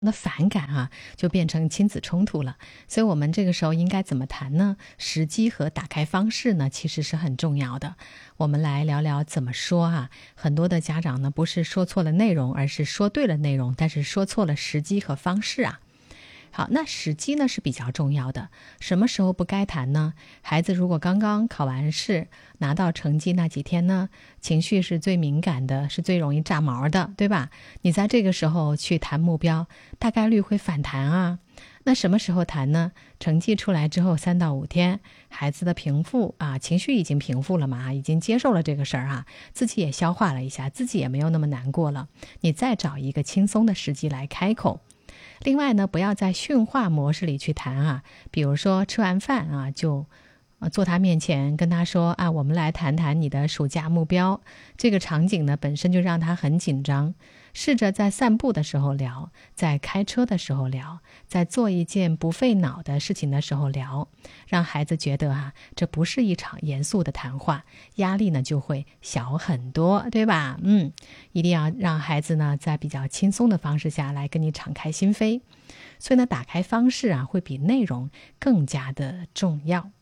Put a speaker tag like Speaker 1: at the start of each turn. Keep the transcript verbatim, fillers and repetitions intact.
Speaker 1: 的反感啊，就变成亲子冲突了。所以我们这个时候应该怎么谈呢？时机和打开方式呢，其实是很重要的。我们来聊聊怎么说啊。很多的家长呢，不是说错了内容，而是说对了内容，但是说错了时机和方式啊。好，那时机呢是比较重要的。什么时候不该谈呢？孩子如果刚刚考完试，拿到成绩那几天呢，情绪是最敏感的，是最容易炸毛的，对吧？你在这个时候去谈目标，大概率会反弹啊。那什么时候谈呢？成绩出来之后三到五天，孩子的平复啊，情绪已经平复了嘛，已经接受了这个事儿啊，自己也消化了一下，自己也没有那么难过了。你再找一个轻松的时机来开口。另外呢，不要在训话模式里去谈啊，比如说吃完饭啊，就呃坐他面前跟他说啊，我们来谈谈你的暑假目标。这个场景呢，本身就让他很紧张。试着在散步的时候聊，在开车的时候聊，在做一件不费脑的事情的时候聊，让孩子觉得啊，这不是一场严肃的谈话，压力呢就会小很多，对吧？嗯，一定要让孩子呢在比较轻松的方式下来跟你敞开心扉。所以呢，打开方式啊，会比内容更加的重要。